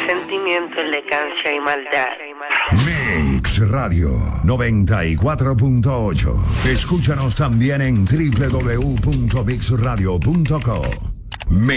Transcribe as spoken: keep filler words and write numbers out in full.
sentimiento, elegancia y maldad. Mix Radio noventa y cuatro punto ocho. Escúchanos también en doble u doble u doble u punto mix radio punto com.